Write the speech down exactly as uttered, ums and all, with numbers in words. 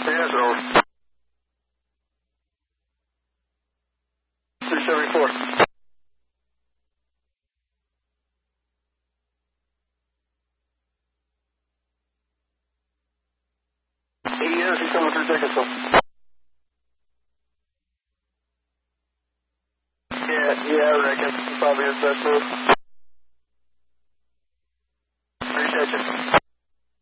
Yes, over. three seventy-four. He is, he's coming through Dickinson. Yeah, yeah, I reckon. Probably his best move. Appreciate you.